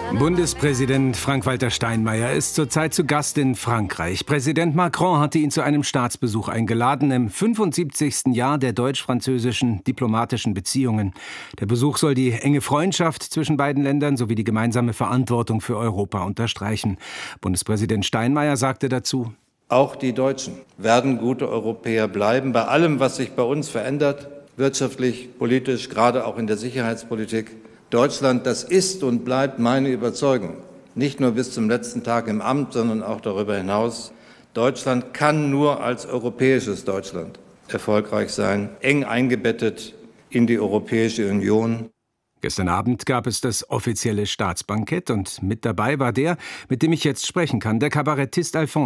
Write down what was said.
Bundespräsident Frank-Walter Steinmeier ist zurzeit zu Gast in Frankreich. Präsident Macron hatte ihn zu einem Staatsbesuch eingeladen im 75. Jahr der deutsch-französischen diplomatischen Beziehungen. Der Besuch soll die enge Freundschaft zwischen beiden Ländern sowie die gemeinsame Verantwortung für Europa unterstreichen. Bundespräsident Steinmeier sagte dazu: Auch die Deutschen werden gute Europäer bleiben, bei allem, was sich bei uns verändert, wirtschaftlich, politisch, gerade auch in der Sicherheitspolitik. Deutschland, das ist und bleibt meine Überzeugung, nicht nur bis zum letzten Tag im Amt, sondern auch darüber hinaus. Deutschland kann nur als europäisches Deutschland erfolgreich sein, eng eingebettet in die Europäische Union. Gestern Abend gab es das offizielle Staatsbankett und mit dabei war der, mit dem ich jetzt sprechen kann, der Kabarettist Alphonse